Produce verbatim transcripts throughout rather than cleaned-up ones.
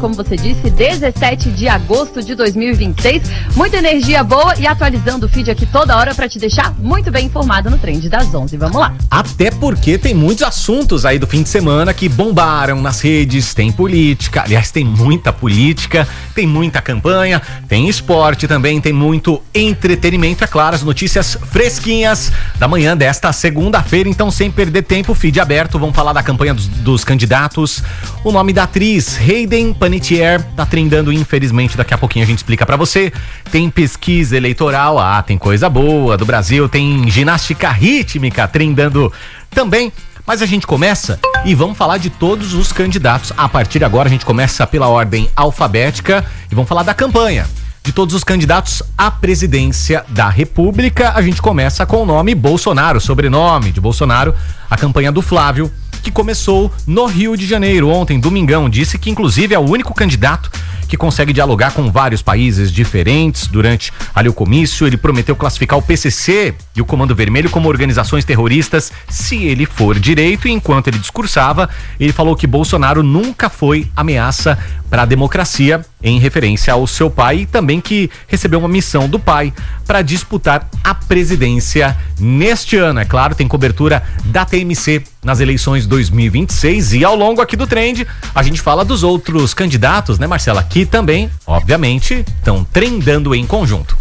como você disse, dezessete de agosto de dois mil e vinte e seis. Muita energia boa e atualizando o feed aqui toda hora pra te deixar muito bem informado no Trend das onze. Vamos lá. Até porque tem muitos assuntos aí do fim de semana que bombaram nas redes. Tem política, aliás, tem muita política, tem muita campanha, tem esporte também, tem muito entretenimento, é claro, as notícias fresquinhas da manhã desta segunda-feira. Então, sem perder tempo, feed aberto, vamos falar da campanha dos, dos candidatos. O nome da atriz, Hayden Panettiere, tá trendando, infelizmente, daqui a pouquinho a gente explica pra você. Tem pesquisa eleitoral, ah, tem coisa boa do Brasil, tem ginástica rítmica trendando também. Mas a gente começa e vamos falar de todos os candidatos. A partir de agora a gente começa pela ordem alfabética e vamos falar da campanha de todos os candidatos à presidência da República. A gente começa com o nome Bolsonaro, sobrenome de Bolsonaro, a campanha do Flávio, que começou no Rio de Janeiro ontem, domingão. Disse que inclusive é o único candidato que consegue dialogar com vários países diferentes. Durante ali o comício, ele prometeu classificar o P C C e o Comando Vermelho como organizações terroristas se ele for direito. E enquanto ele discursava, ele falou que Bolsonaro nunca foi ameaça para a democracia, em referência ao seu pai, e também que recebeu uma missão do pai para disputar a presidência neste ano. É claro, tem cobertura da T M C nas eleições dois mil e vinte e seis, e ao longo aqui do Trend a gente fala dos outros candidatos, né, Marcela, que também, obviamente, estão trendando em conjunto.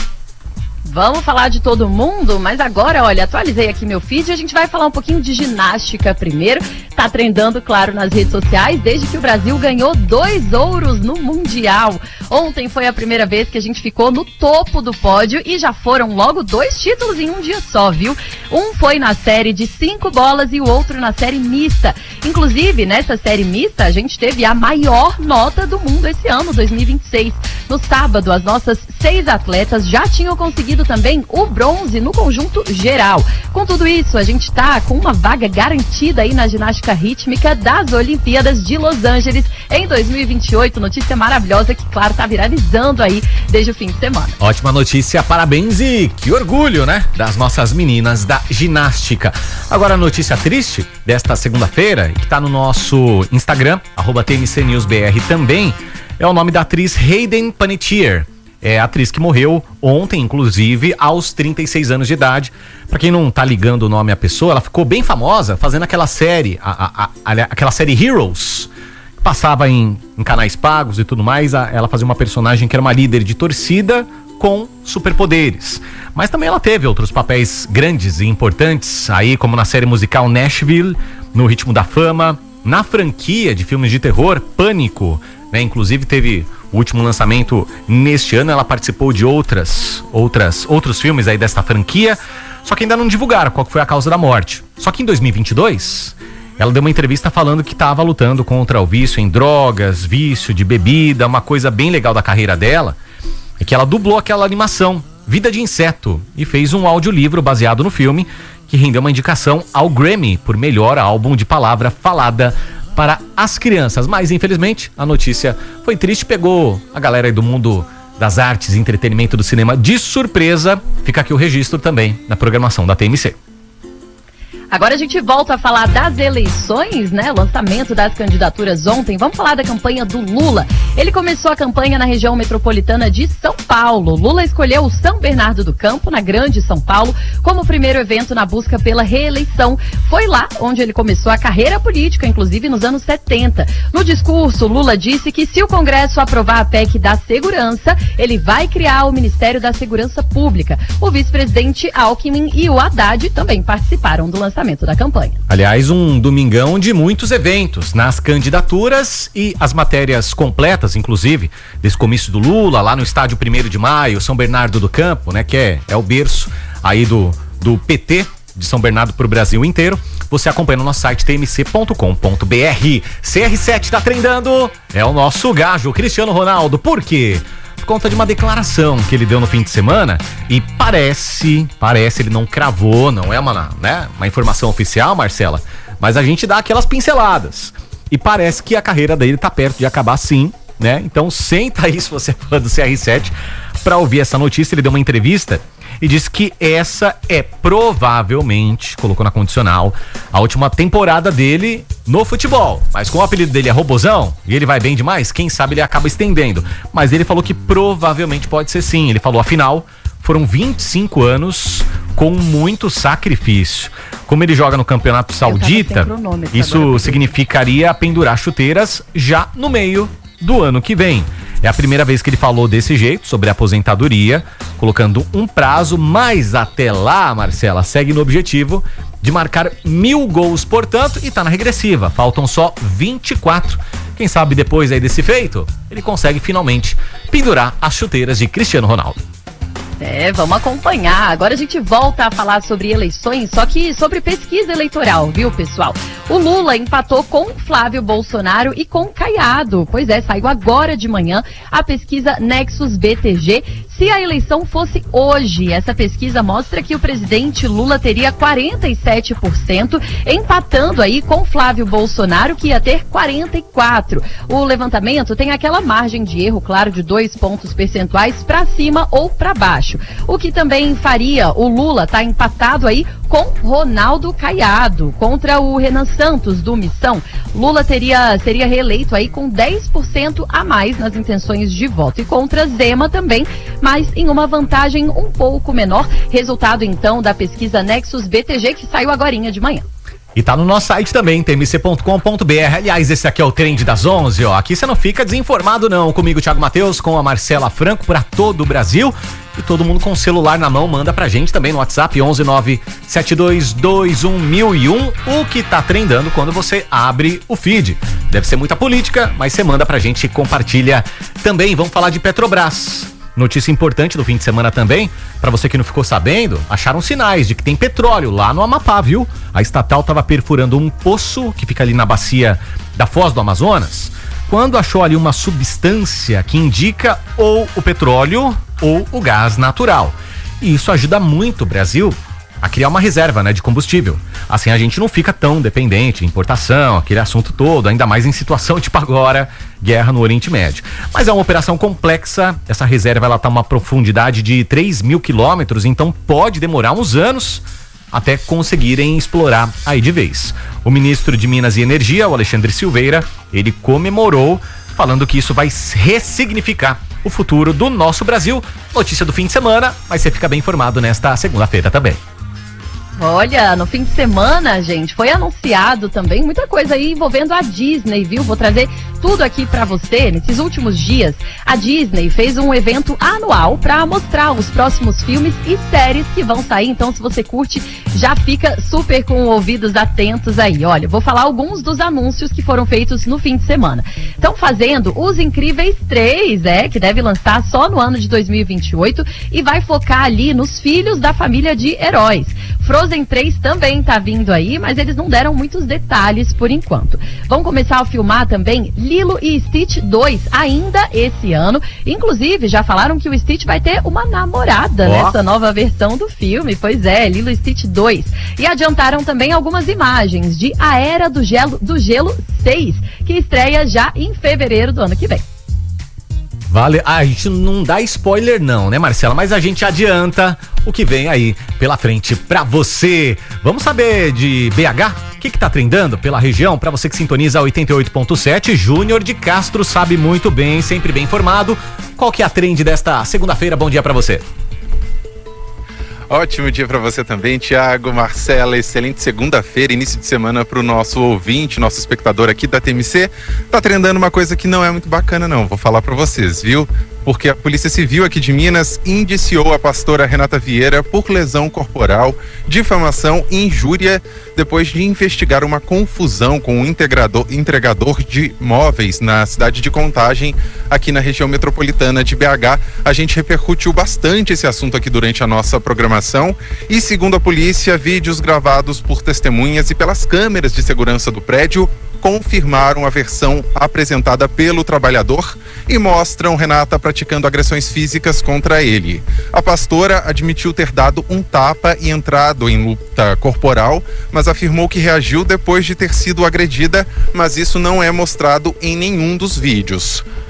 Vamos falar de todo mundo, mas agora, olha, atualizei aqui meu feed e a gente vai falar um pouquinho de ginástica primeiro. Tá trendando, claro, nas redes sociais, desde que o Brasil ganhou dois ouros no Mundial. Ontem foi a primeira vez que a gente ficou no topo do pódio e já foram logo dois títulos em um dia só, viu? Um foi na série de cinco bolas e o outro na série mista. Inclusive, nessa série mista, a gente teve a maior nota do mundo esse ano, dois mil e vinte e seis. No sábado, as nossas seis atletas já tinham conseguido também o bronze no conjunto geral. Com tudo isso, a gente tá com uma vaga garantida aí na ginástica rítmica das Olimpíadas de Los Angeles em dois mil e vinte e oito. Notícia maravilhosa que, claro, tá viralizando aí desde o fim de semana. Ótima notícia, parabéns e que orgulho, né? Das nossas meninas da ginástica. Agora a notícia triste desta segunda-feira, que tá no nosso Instagram, arroba T M C News B R também, é o nome da atriz Hayden Panettiere. É a atriz que morreu ontem, inclusive, aos trinta e seis anos de idade. Pra quem não tá ligando o nome à pessoa, ela ficou bem famosa fazendo aquela série, a, a, a, aquela série Heroes, que passava em, em canais pagos e tudo mais. A, ela fazia uma personagem que era uma líder de torcida com superpoderes. Mas também ela teve outros papéis grandes e importantes, aí como na série musical Nashville, no Ritmo da Fama, na franquia de filmes de terror Pânico, né? Inclusive teve o último lançamento neste ano. Ela participou de outras, outras, outros filmes aí desta franquia, só que ainda não divulgaram qual foi a causa da morte. Só que em dois mil e vinte e dois, ela deu uma entrevista falando que estava lutando contra o vício em drogas, vício de bebida. Uma coisa bem legal da carreira dela é que ela dublou aquela animação Vida de Inseto e fez um audiolivro baseado no filme, que rendeu uma indicação ao Grammy por melhor álbum de palavra falada para as crianças. Mas infelizmente a notícia foi triste, pegou a galera aí do mundo das artes e entretenimento do cinema de surpresa. Fica aqui o registro também na programação da T M C. Agora a gente volta a falar das eleições, né? Lançamento das candidaturas ontem. Vamos falar da campanha do Lula. Ele começou a campanha na região metropolitana de São Paulo. Lula escolheu o São Bernardo do Campo, na Grande São Paulo, como primeiro evento na busca pela reeleição. Foi lá onde ele começou a carreira política, inclusive nos anos setenta. No discurso, Lula disse que se o Congresso aprovar a P E C da segurança, ele vai criar o Ministério da Segurança Pública. O vice-presidente Alckmin e o Haddad também participaram do lançamento da campanha. Aliás, um domingão de muitos eventos nas candidaturas e as matérias completas, inclusive, desse comício do Lula, lá no estádio primeiro de maio, São Bernardo do Campo, né, que é, é o berço aí do, do P T de São Bernardo pro Brasil inteiro. Você acompanha no nosso site t m c ponto com ponto b r. C R sete tá trendando, é o nosso gajo, Cristiano Ronaldo. Por quê? Por conta de uma declaração que ele deu no fim de semana e parece, parece, ele não cravou, não é uma, né, uma informação oficial, Marcela, mas a gente dá aquelas pinceladas e parece que a carreira dele tá perto de acabar sim, né? Então senta aí se você é fã do C R sete pra ouvir essa notícia. Ele deu uma entrevista e disse que essa é provavelmente, colocou na condicional, a última temporada dele no futebol. Mas como o apelido dele é Robozão e ele vai bem demais, quem sabe ele acaba estendendo. Mas ele falou que provavelmente pode ser sim. Ele falou, afinal, foram vinte e cinco anos com muito sacrifício. Como ele joga no Campeonato Saudita, isso significaria pendurar chuteiras já no meio do ano que vem. É a primeira vez que ele falou desse jeito, sobre a aposentadoria, colocando um prazo, mas até lá, Marcela, segue no objetivo de marcar mil gols, portanto, e tá na regressiva. Faltam só vinte e quatro. Quem sabe depois aí desse feito, ele consegue finalmente pendurar as chuteiras de Cristiano Ronaldo. É, vamos acompanhar. Agora a gente volta a falar sobre eleições, só que sobre pesquisa eleitoral, viu, pessoal? O Lula empatou com Flávio Bolsonaro e com Caiado. Pois é, saiu agora de manhã a pesquisa Nexus B T G. Se a eleição fosse hoje, essa pesquisa mostra que o presidente Lula teria quarenta e sete por cento, empatando aí com Flávio Bolsonaro, que ia ter quarenta e quatro por cento. O levantamento tem aquela margem de erro, claro, de dois pontos percentuais para cima ou para baixo. O que também faria o Lula estar tá empatado aí com Ronaldo Caiado contra o Renan Santos do Missão. Lula teria, seria reeleito aí com dez por cento a mais nas intenções de voto e contra Zema também, mas em uma vantagem um pouco menor. Resultado então da pesquisa Nexus B T G que saiu agorinha de manhã. E tá no nosso site também, t m c ponto com ponto b r. Aliás, esse aqui é o Trend das onze, ó. Aqui você não fica desinformado não. Comigo, Thiago Matheus, com a Marcela Franco para todo o Brasil. E todo mundo com o celular na mão manda pra gente também no WhatsApp onze nove sete dois dois um mil e um o que tá trendando quando você abre o feed. Deve ser muita política, mas você manda pra gente e compartilha também. Vamos falar de Petrobras. Notícia importante do fim de semana também, para você que não ficou sabendo, acharam sinais de que tem petróleo lá no Amapá, viu? A estatal estava perfurando um poço que fica ali na bacia da Foz do Amazonas, quando achou ali uma substância que indica ou o petróleo ou o gás natural. E isso ajuda muito o Brasil a criar uma reserva, né, de combustível. Assim a gente não fica tão dependente, importação, aquele assunto todo, ainda mais em situação tipo agora, guerra no Oriente Médio. Mas é uma operação complexa, essa reserva ela tá uma profundidade de três mil quilômetros, então pode demorar uns anos até conseguirem explorar aí de vez. O ministro de Minas e Energia, o Alexandre Silveira, ele comemorou, falando que isso vai ressignificar o futuro do nosso Brasil. Notícia do fim de semana, mas você fica bem informado nesta segunda-feira também. Olha, no fim de semana, gente, foi anunciado também muita coisa aí envolvendo a Disney, viu? Vou trazer tudo aqui pra você. Nesses últimos dias, a Disney fez um evento anual pra mostrar os próximos filmes e séries que vão sair. Então, se você curte, já fica super com ouvidos atentos aí. Olha, vou falar alguns dos anúncios que foram feitos no fim de semana. Estão fazendo Os Incríveis três, é, que deve lançar só no ano de dois mil e vinte e oito e vai focar ali nos filhos da família de heróis. Frozen três também tá vindo aí, mas eles não deram muitos detalhes por enquanto. Vão começar a filmar também Lilo e Stitch dois ainda esse ano. Inclusive, já falaram que o Stitch vai ter uma namorada oh. nessa nova versão do filme. Pois é, Lilo e Stitch dois. E adiantaram também algumas imagens de A Era do Gelo, do Gelo seis, que estreia já em fevereiro do ano que vem. Vale, ah, a gente não dá spoiler não, né, Marcela? Mas a gente adianta o que vem aí pela frente pra você. Vamos saber de B H? O que que tá trendando pela região? Pra você que sintoniza oitenta e oito ponto sete, Júnior de Castro sabe muito bem, sempre bem informado. Qual que é a trend desta segunda-feira? Bom dia pra você. Ótimo dia para você também, Thiago, Marcela, excelente segunda-feira, início de semana para o nosso ouvinte, nosso espectador aqui da T M C. Tá trendando uma coisa que não é muito bacana não, vou falar para vocês, viu? Porque a Polícia Civil aqui de Minas indiciou a pastora Renata Vieira por lesão corporal, difamação e injúria depois de investigar uma confusão com um integrador, entregador de móveis na cidade de Contagem, aqui na região metropolitana de B H. A gente repercutiu bastante esse assunto aqui durante a nossa programação e, segundo a polícia, vídeos gravados por testemunhas e pelas câmeras de segurança do prédio confirmaram a versão apresentada pelo trabalhador e mostram Renata praticando agressões físicas contra ele. A pastora admitiu ter dado um tapa e entrado em luta corporal, mas afirmou que reagiu depois de ter sido agredida, mas isso não é mostrado em nenhum dos vídeos.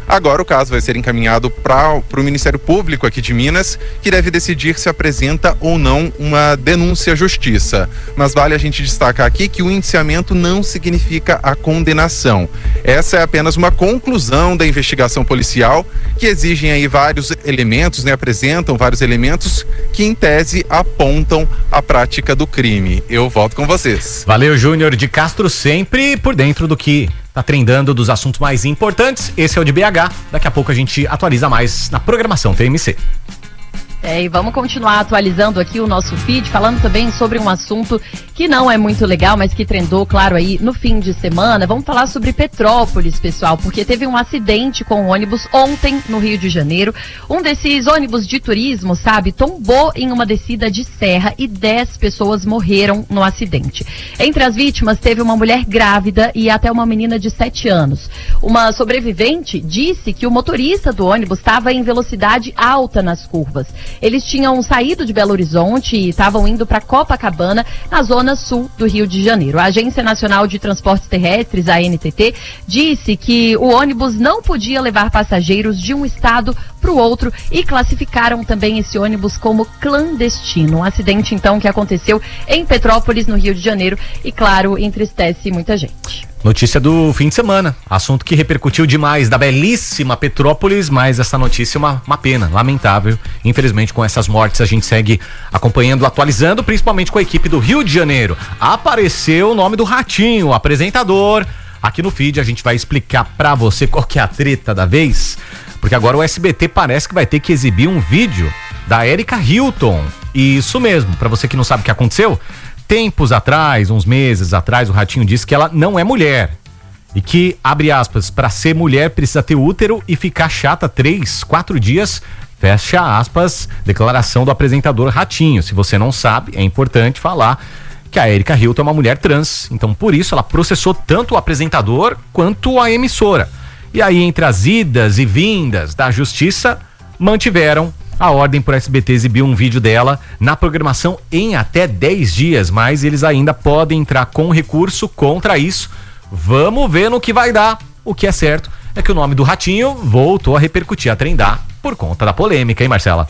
Agora o caso vai ser encaminhado para o Ministério Público aqui de Minas, que deve decidir se apresenta ou não uma denúncia à justiça. Mas vale a gente destacar aqui que o indiciamento não significa a condenação. Essa é apenas uma conclusão da investigação policial, que exigem aí vários elementos, né? Apresentam vários elementos que em tese apontam a prática do crime. Eu volto com vocês. Valeu, Júnior de Castro, sempre por dentro do que tá trendando, dos assuntos mais importantes. Esse é o de B H. Daqui a pouco a gente atualiza mais na programação T M C. É, e vamos continuar atualizando aqui o nosso feed, falando também sobre um assunto que não é muito legal, mas que trendou, claro, aí no fim de semana. Vamos falar sobre Petrópolis, pessoal, porque teve um acidente com um ônibus ontem no Rio de Janeiro. Um desses ônibus de turismo, sabe, tombou em uma descida de serra e dez pessoas morreram no acidente. Entre as vítimas teve uma mulher grávida e até uma menina de sete anos. Uma sobrevivente disse que o motorista do ônibus estava em velocidade alta nas curvas. Eles tinham saído de Belo Horizonte e estavam indo para Copacabana, na zona sul do Rio de Janeiro. A Agência Nacional de Transportes Terrestres, a A N T T, disse que o ônibus não podia levar passageiros de um estado para o outro e classificaram também esse ônibus como clandestino. Um acidente, então, que aconteceu em Petrópolis, no Rio de Janeiro, e, claro, entristece muita gente. Notícia do fim de semana, assunto que repercutiu demais da belíssima Petrópolis, mas essa notícia é uma, uma pena, lamentável. Infelizmente, com essas mortes a gente segue acompanhando, atualizando, principalmente com a equipe do Rio de Janeiro. Apareceu o nome do Ratinho, o apresentador. Aqui no feed a gente vai explicar pra você qual que é a treta da vez, porque agora o S B T parece que vai ter que exibir um vídeo da Erika Hilton. Isso mesmo, pra você que não sabe o que aconteceu, tempos atrás, uns meses atrás, o Ratinho disse que ela não é mulher e que, abre aspas, para ser mulher precisa ter útero e ficar chata três, quatro dias, fecha aspas, declaração do apresentador Ratinho. Se você não sabe, é importante falar que a Erika Hilton é uma mulher trans, então por isso ela processou tanto o apresentador quanto a emissora. E aí, entre as idas e vindas da justiça, mantiveram a ordem por S B T exibir um vídeo dela na programação em até dez dias, mas eles ainda podem entrar com recurso contra isso. Vamos ver no que vai dar. O que é certo é que o nome do Ratinho voltou a repercutir, a trendar por conta da polêmica, hein, Marcela?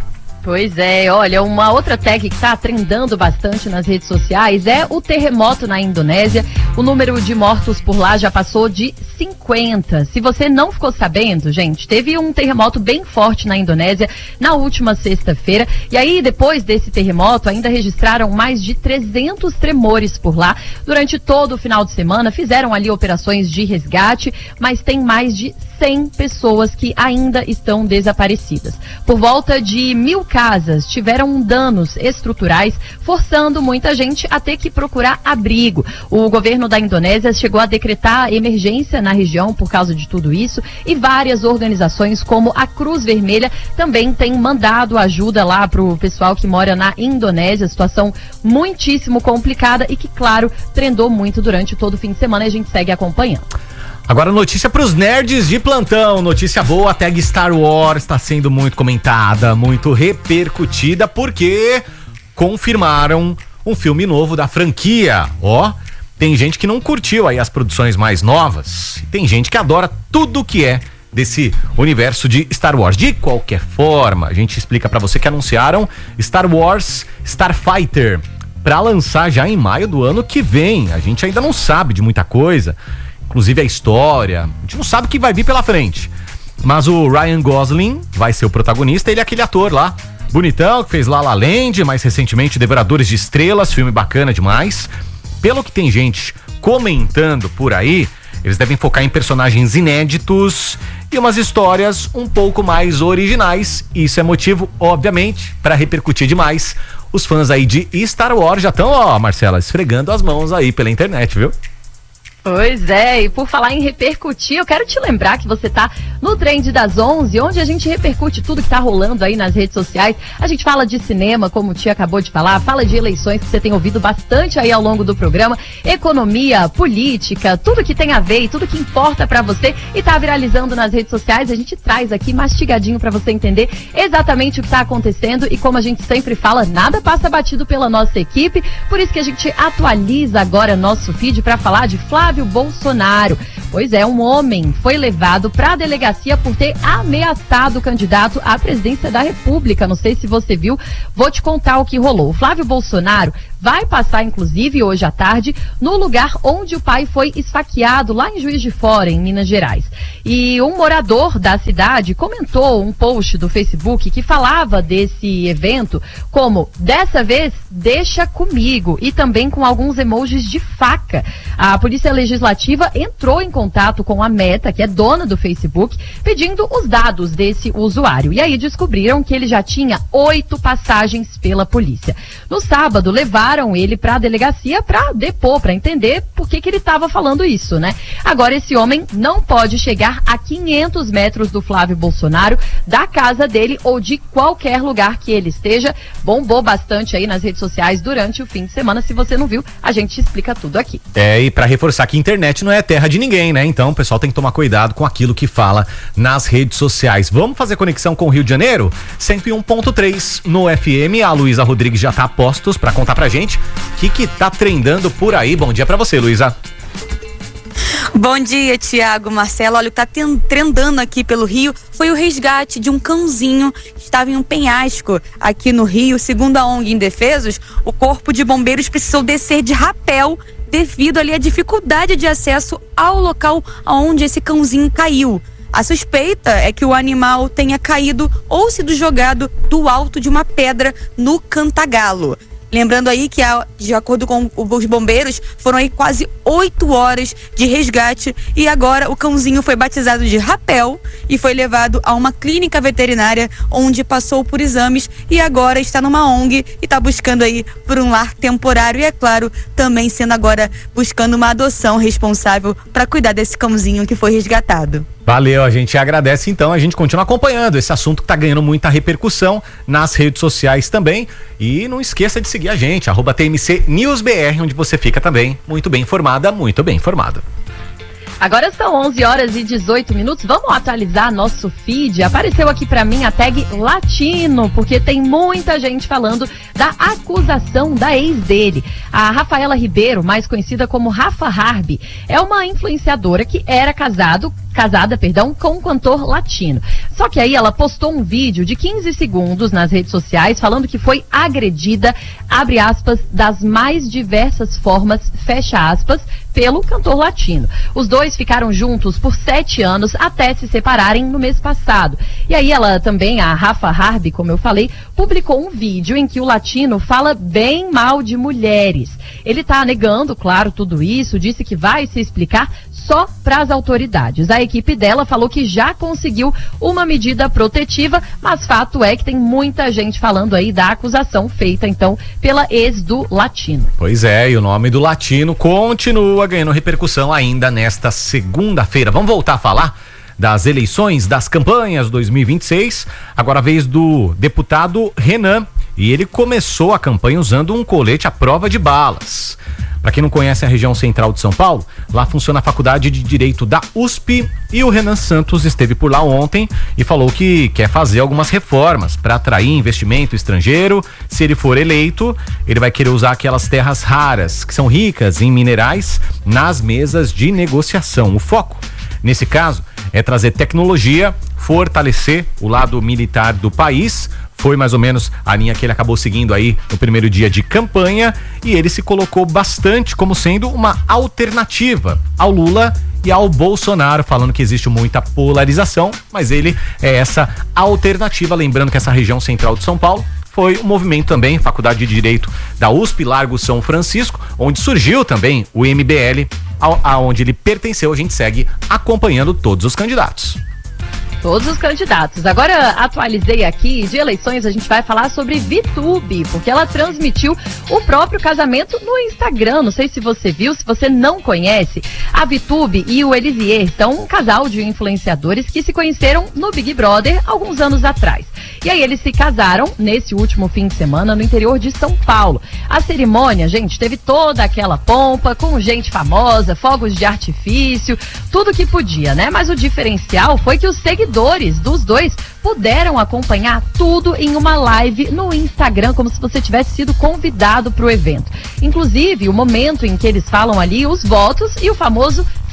Pois é, olha, uma outra tag que está trendando bastante nas redes sociais é o terremoto na Indonésia. O número de mortos por lá já passou de cinquenta. Se você não ficou sabendo, gente, teve um terremoto bem forte na Indonésia na última sexta-feira. E aí, depois desse terremoto, ainda registraram mais de trezentos tremores por lá. Durante todo o final de semana, fizeram ali operações de resgate, mas tem mais de cem pessoas que ainda estão desaparecidas. Por volta de mil casas tiveram danos estruturais, forçando muita gente a ter que procurar abrigo. O governo da Indonésia chegou a decretar emergência na região por causa de tudo isso, e várias organizações como a Cruz Vermelha também têm mandado ajuda lá para o pessoal que mora na Indonésia. Situação muitíssimo complicada e que, claro, trendou muito durante todo o fim de semana, e a gente segue acompanhando. Agora, notícia pros nerds de plantão, notícia boa, a tag Star Wars está sendo muito comentada, muito repercutida, porque confirmaram um filme novo da franquia. Ó, tem gente que não curtiu aí as produções mais novas, tem gente que adora tudo que é desse universo de Star Wars. De qualquer forma, a gente explica pra você que anunciaram Star Wars Starfighter pra lançar já em maio do ano que vem. A gente ainda não sabe de muita coisa, inclusive a história, a gente não sabe o que vai vir pela frente. Mas o Ryan Gosling vai ser o protagonista, ele é aquele ator lá, bonitão, que fez La La Land, mais recentemente Devoradores de Estrelas, filme bacana demais. Pelo que tem gente comentando por aí, eles devem focar em personagens inéditos e umas histórias um pouco mais originais. Isso é motivo, obviamente, para repercutir demais. Os fãs aí de Star Wars já estão, ó, Marcela, esfregando as mãos aí pela internet, viu? Pois é, e por falar em repercutir, eu quero te lembrar que você tá no Trend das onze, onde a gente repercute tudo que tá rolando aí nas redes sociais. A gente fala de cinema, como o Tia acabou de falar, fala de eleições, que você tem ouvido bastante aí ao longo do programa, economia, política, tudo que tem a ver e tudo que importa pra você e tá viralizando nas redes sociais. A gente traz aqui mastigadinho pra você entender exatamente o que tá acontecendo, e como a gente sempre fala, nada passa batido pela nossa equipe, por isso que a gente atualiza agora nosso feed pra falar de Flávio Bolsonaro. Pois é, um homem foi levado para a delegacia por ter ameaçado o candidato à presidência da República. Não sei se você viu, vou te contar o que rolou. O Flávio Bolsonaro vai passar, inclusive, hoje à tarde, no lugar onde o pai foi esfaqueado, lá em Juiz de Fora, em Minas Gerais. E um morador da cidade comentou um post do Facebook que falava desse evento como, dessa vez, deixa comigo, e também com alguns emojis de faca. A Polícia Legislativa entrou em contato com a Meta, que é dona do Facebook, pedindo os dados desse usuário. E aí descobriram que ele já tinha oito passagens pela polícia. No sábado, levaram ele para a delegacia para depor, para entender por que que ele estava falando isso, né? Agora, esse homem não pode chegar a quinhentos metros do Flávio Bolsonaro, da casa dele ou de qualquer lugar que ele esteja. Bombou bastante aí nas redes sociais durante o fim de semana. Se você não viu, a gente explica tudo aqui. É, e para reforçar que a internet não é terra de ninguém, né? Então o pessoal tem que tomar cuidado com aquilo que fala nas redes sociais. Vamos fazer conexão com o Rio de Janeiro? cento e um ponto três no F M. A Luísa Rodrigues já tá a postos para contar pra gente o que que tá trendando por aí. Bom dia pra você, Luísa. Bom dia, Tiago, Marcelo. Olha, o que tá trendando aqui pelo Rio foi o resgate de um cãozinho que estava em um penhasco aqui no Rio. Segundo a ONG Indefesos, o corpo de bombeiros precisou descer de rapel devido ali à dificuldade de acesso ao local onde esse cãozinho caiu. A suspeita é que o animal tenha caído ou sido jogado do alto de uma pedra no Cantagalo. Lembrando aí que, de acordo com os bombeiros, foram aí quase oito horas de resgate e agora o cãozinho foi batizado de Rapel e foi levado a uma clínica veterinária onde passou por exames e agora está numa ONG e está buscando aí por um lar temporário e, é claro, também sendo agora buscando uma adoção responsável para cuidar desse cãozinho que foi resgatado. Valeu, a gente agradece então, a gente continua acompanhando esse assunto que tá ganhando muita repercussão nas redes sociais também, e não esqueça de seguir a gente, arroba T M C News B R, onde você fica também muito bem informada, muito bem informado. Agora são onze horas e dezoito minutos, vamos atualizar nosso feed. Apareceu aqui pra mim a tag Latino, porque tem muita gente falando da acusação da ex dele. A Rafaela Ribeiro, mais conhecida como Rafa Harbi, é uma influenciadora que era casado, casada, perdão, com um cantor latino. Só que aí ela postou um vídeo de quinze segundos nas redes sociais falando que foi agredida, abre aspas, das mais diversas formas, fecha aspas, pelo cantor latino. Os dois ficaram juntos por sete anos até se separarem no mês passado. E aí ela também, a Rafa Harbi, como eu falei, publicou um vídeo em que o latino fala bem mal de mulheres. Ele tá negando, claro, tudo isso, disse que vai se explicar só para as autoridades. A equipe dela falou que já conseguiu uma medida protetiva, mas fato é que tem muita gente falando aí da acusação feita, então, pela ex do latino. Pois é, e o nome do latino continua ganhando repercussão ainda nesta segunda-feira. Vamos voltar a falar das eleições, das campanhas dois mil e vinte e seis, agora a vez do deputado Renan, e ele começou a campanha usando um colete à prova de balas. Para quem não conhece a região central de São Paulo, lá funciona a Faculdade de Direito da U S P e o Renan Santos esteve por lá ontem e falou que quer fazer algumas reformas para atrair investimento estrangeiro. Se ele for eleito, ele vai querer usar aquelas terras raras, que são ricas em minerais, nas mesas de negociação. O foco, nesse caso, é trazer tecnologia, fortalecer o lado militar do país. Foi mais ou menos a linha que ele acabou seguindo aí no primeiro dia de campanha, e ele se colocou bastante como sendo uma alternativa ao Lula e ao Bolsonaro, falando que existe muita polarização, mas ele é essa alternativa. Lembrando que essa região central de São Paulo foi um movimento também, Faculdade de Direito da U S P, Largo São Francisco, onde surgiu também o M B L, aonde ele pertenceu. A gente segue acompanhando todos os candidatos. Todos os candidatos. Agora, atualizei aqui, de eleições a gente vai falar sobre VTube, porque ela transmitiu o próprio casamento no Instagram. Não sei se você viu, se você não conhece, a VTube e o Elisier são um casal de influenciadores que se conheceram no Big Brother alguns anos atrás. E aí eles se casaram nesse último fim de semana no interior de São Paulo. A cerimônia, gente, teve toda aquela pompa, com gente famosa, fogos de artifício, tudo que podia, né? Mas o diferencial foi que os seguidores dos dois puderam acompanhar tudo em uma live no Instagram, como se você tivesse sido convidado para o evento. Inclusive, o momento em que eles falam ali os votos e o famoso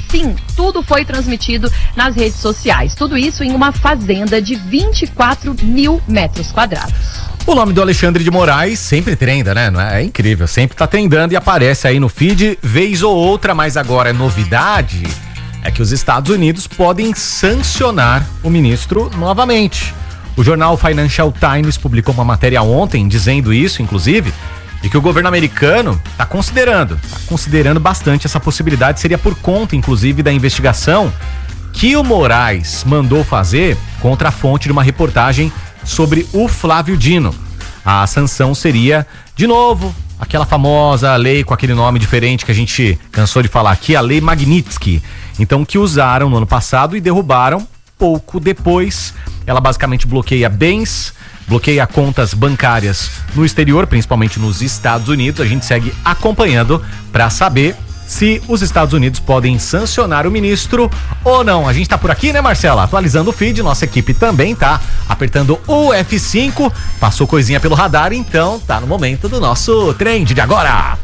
sim, tudo foi transmitido nas redes sociais. Tudo isso em uma fazenda de vinte e quatro mil metros quadrados. O nome do Alexandre de Moraes sempre trenda, né? Não é? É incrível, sempre tá trendando e aparece aí no feed vez ou outra, mas agora é novidade, é que os Estados Unidos podem sancionar o ministro novamente. O jornal Financial Times publicou uma matéria ontem dizendo isso, inclusive, de que o governo americano está considerando, tá considerando bastante essa possibilidade, seria por conta, inclusive, da investigação que o Moraes mandou fazer contra a fonte de uma reportagem sobre o Flávio Dino. A sanção seria, de novo, aquela famosa lei com aquele nome diferente que a gente cansou de falar aqui, a Lei Magnitsky. Então, que usaram no ano passado e derrubaram pouco depois. Ela basicamente bloqueia bens, bloqueia contas bancárias no exterior, principalmente nos Estados Unidos. A gente segue acompanhando para saber se os Estados Unidos podem sancionar o ministro ou não. A gente tá por aqui, né, Marcela? Atualizando o feed, nossa equipe também tá apertando o F cinco, passou coisinha pelo radar, então tá no momento do nosso trend de agora.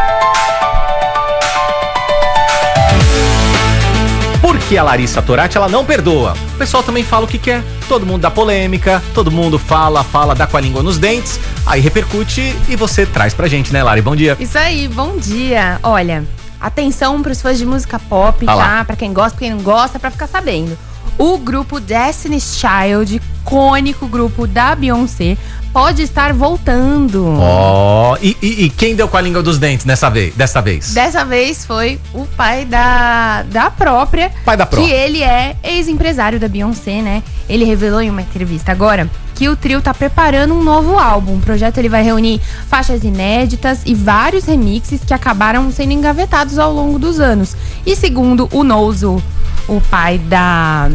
Porque a Larissa Torati, ela não perdoa. O pessoal também fala o que quer. Todo mundo dá polêmica, todo mundo fala, fala, dá com a língua nos dentes, aí repercute e você traz pra gente, né, Lari? Bom dia. Isso aí, bom dia. Olha, atenção pros fãs de música pop, ah, tá? Lá. Pra quem gosta, pra quem não gosta, pra ficar sabendo. O grupo Destiny's Child, icônico grupo da Beyoncé, pode estar voltando. Ó, oh, e, e, e quem deu com a língua dos dentes nessa vez, dessa vez? Dessa vez foi o pai da, da própria. Pai da própria. Que ele é ex-empresário da Beyoncé, né? Ele revelou em uma entrevista agora que o trio tá preparando um novo álbum. O projeto ele vai reunir faixas inéditas e vários remixes que acabaram sendo engavetados ao longo dos anos. E segundo o Knowles, o, o pai da...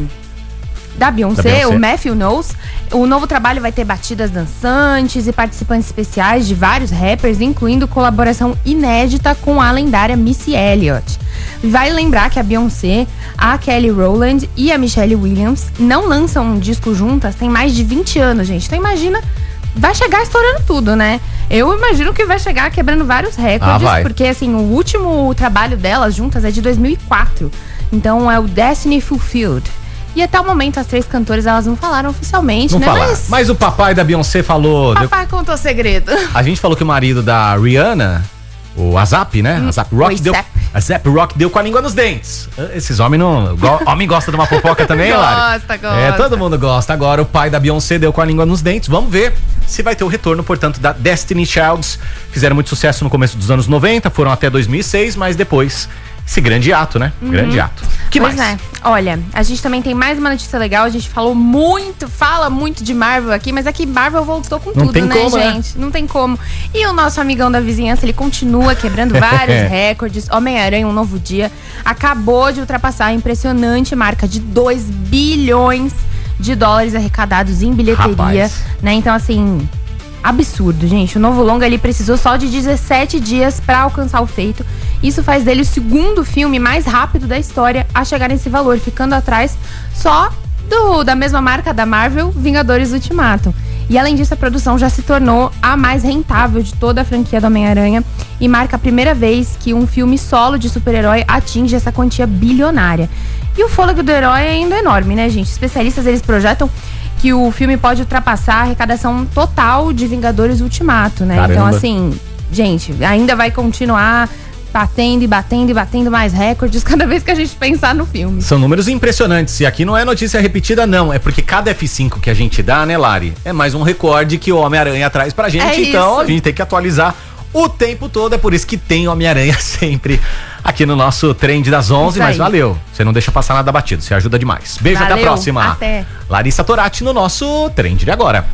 Da Beyoncé, da Beyoncé, o Matthew Knowles, o novo trabalho vai ter batidas dançantes e participantes especiais de vários rappers, incluindo colaboração inédita com a lendária Missy Elliott. Vale lembrar que a Beyoncé, a Kelly Rowland e a Michelle Williams não lançam um disco juntas tem mais de vinte anos, gente. Então imagina, vai chegar estourando tudo, né? Eu imagino que vai chegar quebrando vários recordes, ah, porque assim, o último trabalho delas juntas é de dois mil e quatro. Então é o Destiny Fulfilled. E até o momento as três cantoras elas não falaram oficialmente, não né? Falar. Mas... Mas o papai da Beyoncé falou... Papai deu... contou segredo. A gente falou que o marido da Rihanna, o Azap, né? Hum, Azap Rock deu... Azap Rock deu com a língua nos dentes. Esses homens não... Homem gosta de uma fofoca também, Lari? Gosta, gosta. É, todo mundo gosta. Agora o pai da Beyoncé deu com a língua nos dentes. Vamos ver se vai ter o retorno, portanto, da Destiny Childs. Fizeram muito sucesso no começo dos anos noventa, foram até dois mil e seis, mas depois... Esse grande ato, né? Uhum. Grande ato. Que pois mais? É. Olha, a gente também tem mais uma notícia legal. A gente falou muito, fala muito de Marvel aqui, mas é que Marvel voltou com Não tudo, tem né, como, gente? Né? Não tem como. E o nosso amigão da vizinhança, ele continua quebrando vários recordes. Homem-Aranha, Um Novo Dia, acabou de ultrapassar a impressionante marca de dois bilhões de dólares arrecadados em bilheteria. Rapaz. Né? Então, assim... absurdo, gente. O novo longa ele precisou só de dezessete dias para alcançar o feito. Isso faz dele o segundo filme mais rápido da história a chegar nesse valor, ficando atrás só do, da mesma marca da Marvel, Vingadores Ultimato. E além disso, a produção já se tornou a mais rentável de toda a franquia do Homem-Aranha e marca a primeira vez que um filme solo de super-herói atinge essa quantia bilionária. E o fôlego do herói é ainda enorme, né, gente? Especialistas, eles projetam que o filme pode ultrapassar a arrecadação total de Vingadores Ultimato, né? Caramba. Então, assim, gente, ainda vai continuar batendo e batendo e batendo mais recordes cada vez que a gente pensar no filme. São números impressionantes. E aqui não é notícia repetida, não. É porque cada F cinco que a gente dá, né, Lari? É mais um recorde que o Homem-Aranha traz pra gente. É então, isso. A gente tem que atualizar o tempo todo. É por isso que tem Homem-Aranha sempre aqui no nosso trend das onze. Mas valeu. Você não deixa passar nada batido. Você ajuda demais. Beijo, valeu, até a próxima. Até. Larissa Torati no nosso trend de agora.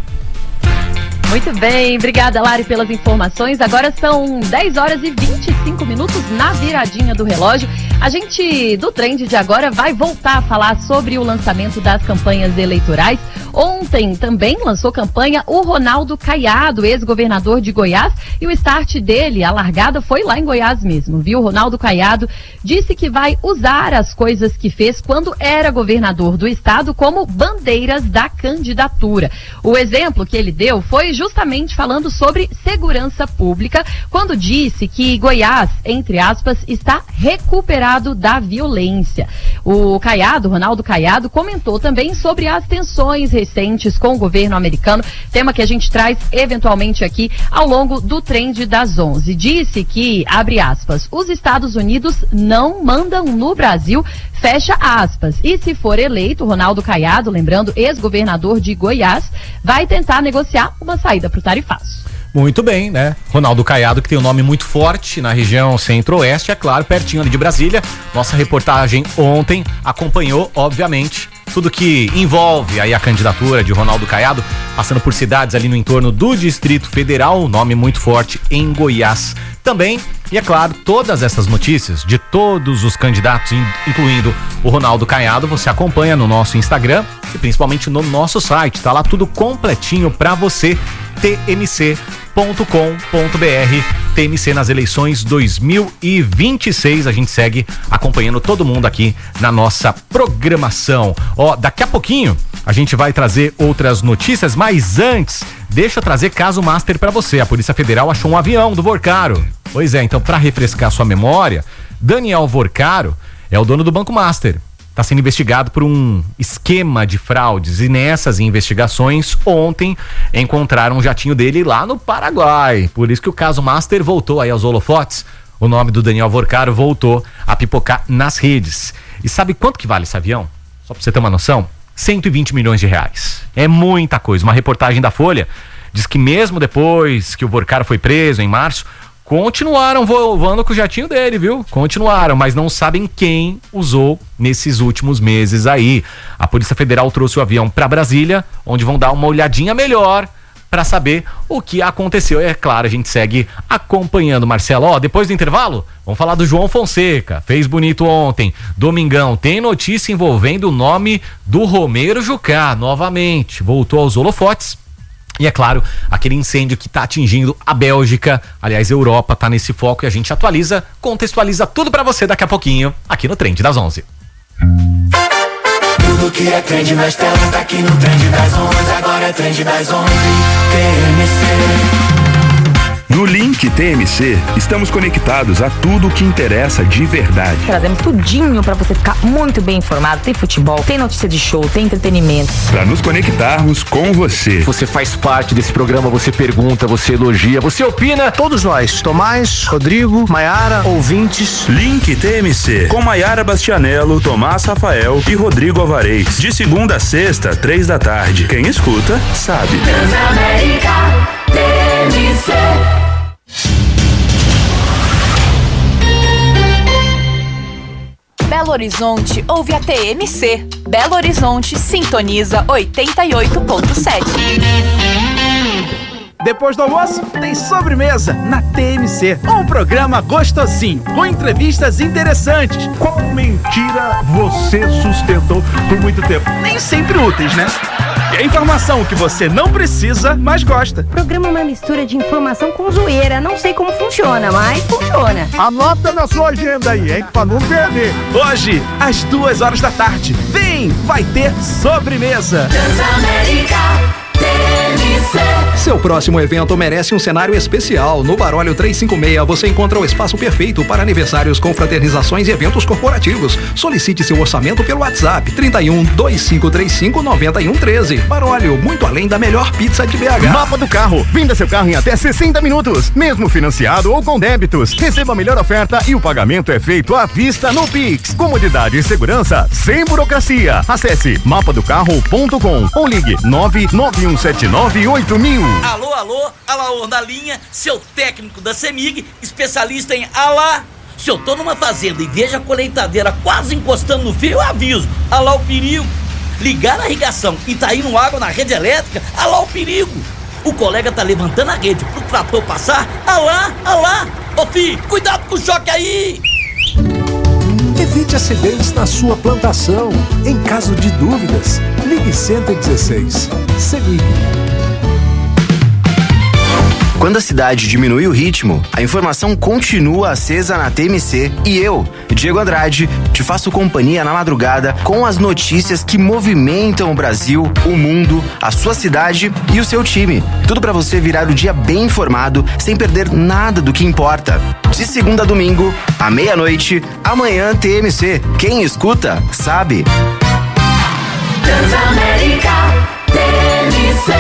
Muito bem, obrigada, Lari, pelas informações. Agora são dez horas e vinte e cinco minutos na viradinha do relógio. A gente, do Trend de agora, vai voltar a falar sobre o lançamento das campanhas eleitorais. Ontem também lançou campanha o Ronaldo Caiado, ex-governador de Goiás, e o start dele, a largada, foi lá em Goiás mesmo, viu? Ronaldo Caiado disse que vai usar as coisas que fez quando era governador do estado como bandeiras da candidatura. O exemplo que ele deu foi justamente falando sobre segurança pública, quando disse que Goiás, entre aspas, está recuperado da violência. O Caiado, Ronaldo Caiado, comentou também sobre as tensões recentes com o governo americano, tema que a gente traz eventualmente aqui ao longo do Trend das onze. Disse que, abre aspas, os Estados Unidos não mandam no Brasil, fecha aspas. E se for eleito, Ronaldo Caiado, lembrando, ex-governador de Goiás, vai tentar negociar uma saída para o tarifaço. Muito bem, né? Ronaldo Caiado, que tem um nome muito forte na região centro-oeste, é claro, pertinho ali de Brasília. Nossa reportagem ontem acompanhou, obviamente, tudo que envolve aí a candidatura de Ronaldo Caiado, passando por cidades ali no entorno do Distrito Federal, um nome muito forte em Goiás também. E é claro, todas essas notícias de todos os candidatos, incluindo o Ronaldo Caiado, você acompanha no nosso Instagram e principalmente no nosso site. Tá lá tudo completinho pra você, t m c ponto com ponto b r. T M C nas eleições dois mil e vinte e seis. A gente segue acompanhando todo mundo aqui na nossa programação. Ó, daqui a pouquinho a gente vai trazer outras notícias, mas antes, deixa eu trazer caso master pra você. A Polícia Federal achou um avião do Vorcaro. Pois é, então, para refrescar sua memória, Daniel Vorcaro é o dono do Banco Master. Está sendo investigado por um esquema de fraudes e nessas investigações, ontem, encontraram um jatinho dele lá no Paraguai. Por isso que o caso Master voltou aí aos holofotes. O nome do Daniel Vorcaro voltou a pipocar nas redes. E sabe quanto que vale esse avião? Só para você ter uma noção, cento e vinte milhões de reais. É muita coisa. Uma reportagem da Folha diz que mesmo depois que o Vorcaro foi preso em março, continuaram voando com o jatinho dele, viu? Continuaram, mas não sabem quem usou nesses últimos meses aí. A Polícia Federal trouxe o avião para Brasília, onde vão dar uma olhadinha melhor para saber o que aconteceu. E é claro, a gente segue acompanhando, Marcelo. Ó, depois do intervalo, vamos falar do João Fonseca. Fez bonito ontem. Domingão, tem notícia envolvendo o nome do Romero Jucá. Novamente, voltou aos holofotes. E é claro, aquele incêndio que está atingindo a Bélgica, aliás, a Europa está nesse foco e a gente atualiza, contextualiza tudo para você daqui a pouquinho, aqui no Trend das onze. Tudo que é trend nas telas tá aqui no Trend das onze, agora é Trend das onze, T M C. No Link T M C, estamos conectados a tudo o que interessa de verdade. Trazemos tudinho pra você ficar muito bem informado. Tem futebol, tem notícia de show, tem entretenimento. Pra nos conectarmos com você. Você faz parte desse programa, você pergunta, você elogia, você opina. Todos nós, Tomás, Rodrigo, Maiara, ouvintes. Link T M C, com Maiara Bastianello, Tomás Rafael e Rodrigo Alvarez. De segunda a sexta, três da tarde. Quem escuta, sabe. Transamérica T M C. Belo Horizonte ouve a T M C. Belo Horizonte sintoniza oitenta e oito ponto sete. Depois do almoço, tem sobremesa na T M C. Um programa gostosinho, com entrevistas interessantes. Qual mentira você sustentou por muito tempo? Nem sempre úteis, né? E a informação que você não precisa, mas gosta. O programa é uma mistura de informação com zoeira. Não sei como funciona, mas funciona. Anota na sua agenda aí, hein? Pra não perder. Hoje, às duas horas da tarde. Vem, vai ter sobremesa. Transamérica T M C. Seu próximo evento merece um cenário especial. No Baróleo trezentos e cinquenta e seis você encontra o espaço perfeito para aniversários, confraternizações e eventos corporativos. Solicite seu orçamento pelo WhatsApp trinta e um, vinte e cinco trinta e cinco, noventa e um treze. Baróleo, muito além da melhor pizza de B H. Mapa do Carro. Venda seu carro em até sessenta minutos, mesmo financiado ou com débitos. Receba a melhor oferta e o pagamento é feito à vista no Pix. Comodidade e segurança sem burocracia. Acesse mapa do carro ponto com ou ligue nove nove um sete nove oito mil. Alô, alô, Alaor da linha, seu técnico da CEMIG, especialista em alá. Se eu tô numa fazenda e vejo a colheitadeira quase encostando no fio, eu aviso, alá o perigo. Ligar a irrigação e tá indo água na rede elétrica, alá o perigo. O colega tá levantando a rede pro trator passar, alá, alá. Ô filho, cuidado com o choque aí. Evite acidentes na sua plantação. Em caso de dúvidas, ligue cento e dezesseis. CEMIG. Quando a cidade diminui o ritmo, a informação continua acesa na T M C e eu, Diego Andrade, te faço companhia na madrugada com as notícias que movimentam o Brasil, o mundo, a sua cidade e o seu time. Tudo para você virar o dia bem informado, sem perder nada do que importa. De segunda a domingo, à meia-noite, amanhã T M C. Quem escuta, sabe. Transamérica T M C.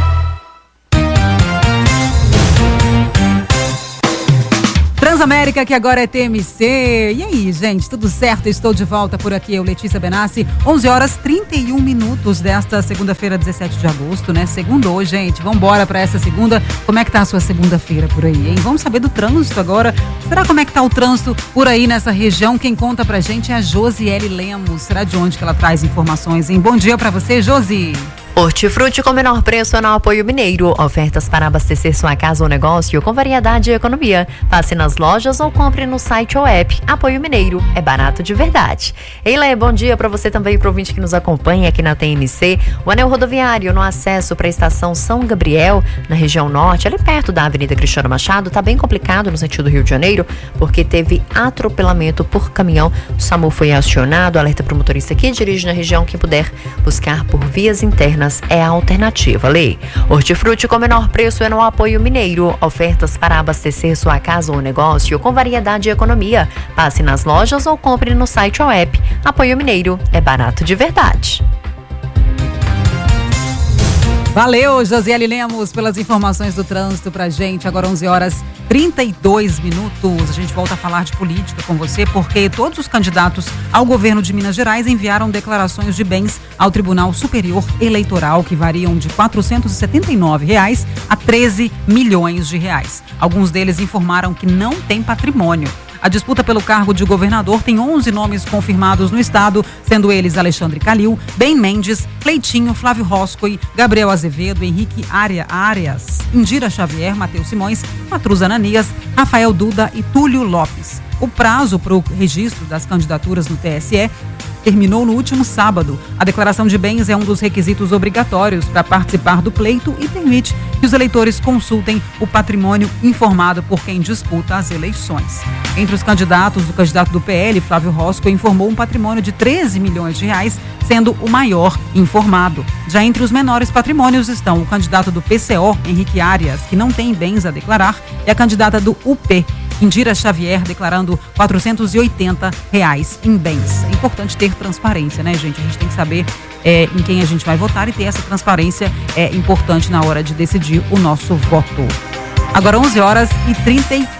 Transamérica, que agora é T M C. E aí, gente, tudo certo? Estou de volta por aqui, eu, Letícia Benassi. onze horas e trinta e um minutos desta segunda-feira, dezessete de agosto, né? Segundou, gente. Vambora pra essa segunda. Como é que tá a sua segunda-feira por aí, hein? Vamos saber do trânsito agora. Será como é que tá o trânsito por aí nessa região? Quem conta pra gente é a Josiele Lemos. Será de onde que ela traz informações, hein? Bom dia pra você, Josi. Hortifruti com menor preço é no Apoio Mineiro. Ofertas para abastecer sua casa ou negócio com variedade e economia. Passe nas lojas ou compre no site ou app. Apoio Mineiro. É barato de verdade. Eilê, bom dia para você também, pro ouvinte que nos acompanha aqui na T M C. O anel rodoviário no acesso para a estação São Gabriel, na região norte, ali perto da Avenida Cristiano Machado, está bem complicado no sentido Rio de Janeiro, porque teve atropelamento por caminhão. O SAMU foi acionado, alerta para o motorista que dirige na região, que puder buscar por vias internas é a alternativa, Lei. Hortifruti com menor preço é no Apoio Mineiro. Ofertas para abastecer sua casa ou negócio com variedade e economia. Passe nas lojas ou compre no site ou app. Apoio Mineiro. É barato de verdade. Valeu, Josiele Lemos, pelas informações do trânsito pra gente. Agora onze horas e trinta e dois minutos. A gente volta a falar de política com você, porque todos os candidatos ao governo de Minas Gerais enviaram declarações de bens ao Tribunal Superior Eleitoral, que variam de quatrocentos e setenta e nove reais a treze milhões de reais. Alguns deles informaram que não tem patrimônio. A disputa pelo cargo de governador tem onze nomes confirmados no estado, sendo eles Alexandre Calil, Ben Mendes, Cleitinho, Flávio Roscoe, Gabriel Azevedo, Henrique Aria, Arias, Indira Xavier, Matheus Simões, Matruz Ananias, Rafael Duda e Túlio Lopes. O prazo para o registro das candidaturas no T S E terminou no último sábado. A declaração de bens é um dos requisitos obrigatórios para participar do pleito e permite que os eleitores consultem o patrimônio informado por quem disputa as eleições. Entre os candidatos, o candidato do P L, Flávio Roscoe, informou um patrimônio de treze milhões de reais, sendo o maior informado. Já entre os menores patrimônios estão o candidato do P C O, Henrique Arias, que não tem bens a declarar, e a candidata do U P, Indira Xavier, declarando quatrocentos e oitenta reais em bens. É importante ter transparência, né, gente? A gente tem que saber é, em quem a gente vai votar, e ter essa transparência é importante na hora de decidir o nosso voto. Agora onze horas e trinta e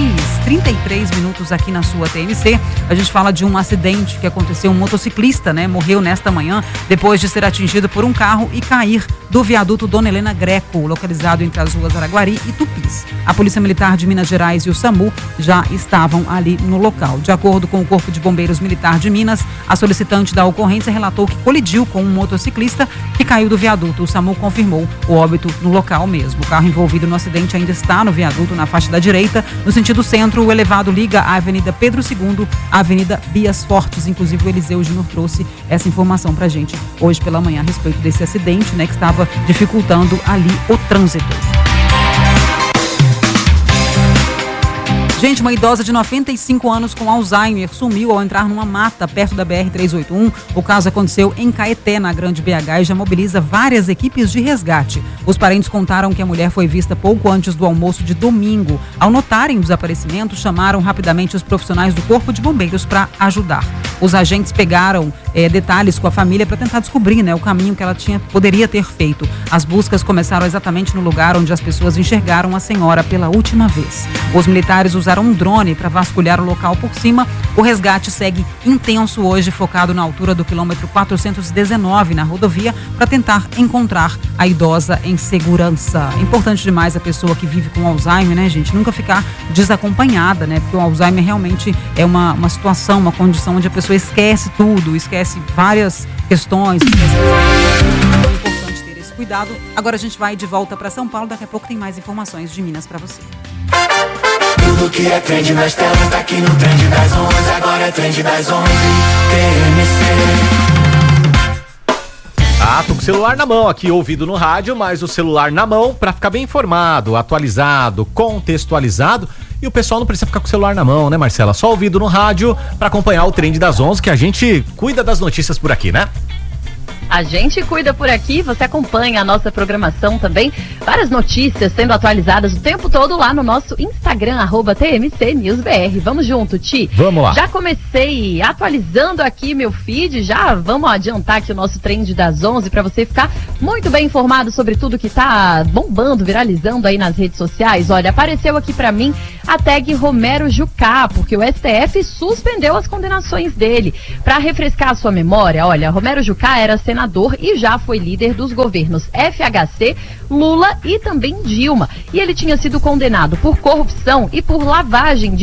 três minutos aqui na sua T M C. A gente fala de um acidente que aconteceu. Um motociclista, né, morreu nesta manhã depois de ser atingido por um carro e cair do viaduto Dona Helena Greco, localizado entre as ruas Araguari e Tupis. A Polícia Militar de Minas Gerais e o SAMU já estavam ali no local. De acordo com o Corpo de Bombeiros Militar de Minas, a solicitante da ocorrência relatou que colidiu com um motociclista que caiu do viaduto. O SAMU confirmou o óbito no local mesmo. O carro envolvido no acidente ainda está no viaduto, na faixa da direita. No sentido centro, o elevado liga a Avenida Pedro segundo à Avenida Bias Fortes. Inclusive, o Eliseu Júnior trouxe essa informação pra gente hoje pela manhã a respeito desse acidente, né, que estava dificultando ali o trânsito. Gente, uma idosa de noventa e cinco anos com Alzheimer sumiu ao entrar numa mata perto da B R trezentos e oitenta e um. O caso aconteceu em Caeté, na Grande B H, e já mobiliza várias equipes de resgate. Os parentes contaram que a mulher foi vista pouco antes do almoço de domingo. Ao notarem o desaparecimento, chamaram rapidamente os profissionais do Corpo de Bombeiros para ajudar. Os agentes pegaram é, detalhes com a família para tentar descobrir, né, o caminho que ela tinha, poderia ter feito. As buscas começaram exatamente no lugar onde as pessoas enxergaram a senhora pela última vez. Os militares usaram um drone para vasculhar o local por cima. O resgate segue intenso hoje, focado na altura do quilômetro quatrocentos e dezenove na rodovia, para tentar encontrar a idosa em segurança. É importante demais a pessoa que vive com Alzheimer, né, gente, nunca ficar desacompanhada, né, porque o Alzheimer realmente é uma, uma situação, uma condição onde a pessoa esquece tudo, esquece várias questões. Esquece... É importante ter esse cuidado. Agora a gente vai de volta para São Paulo. Daqui a pouco tem mais informações de Minas para você. Tudo que é trend nas telas tá aqui no Trend das onze. Agora é Trend das onze. T M C. Ah, tô com o celular na mão aqui, ouvido no rádio, mas o celular na mão pra ficar bem informado, atualizado, contextualizado. E o pessoal não precisa ficar com o celular na mão, né, Marcela? Só ouvido no rádio pra acompanhar o Trend das onze, que a gente cuida das notícias por aqui, né? A gente cuida por aqui, você acompanha a nossa programação também. Várias notícias sendo atualizadas o tempo todo lá no nosso Instagram, arroba T M C News B R. Vamos junto, Ti. Vamos lá. Já comecei atualizando aqui meu feed, já vamos adiantar aqui o nosso Trend das onze para você ficar muito bem informado sobre tudo que tá bombando, viralizando aí nas redes sociais. Olha, apareceu aqui para mim a tag Romero Jucá, porque o S T F suspendeu as condenações dele. Para refrescar a sua memória, olha, Romero Jucá era senador e já foi líder dos governos F H C, Lula e também Dilma. E ele tinha sido condenado por corrupção e por lavagem de